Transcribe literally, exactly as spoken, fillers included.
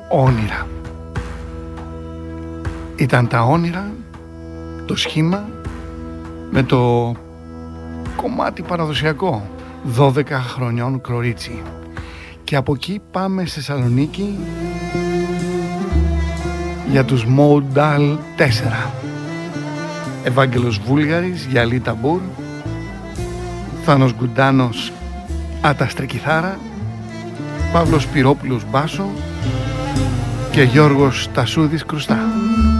όνειρα. Ήταν τα όνειρα, το σχήμα με το κομμάτι παραδοσιακό δώδεκα χρονιών κορίτσι. Και από εκεί πάμε στη Θεσσαλονίκη για τους Μόνταλ τέσσερα. Ευάγγελος Βούλγαρης, Γιαλή Ταμπούρ, Θάνος Γκουντάνος Αταστρικιθάρα, Παύλος Πυρόπουλος Μπάσο και Γιώργος Τασούδης Κρουστά.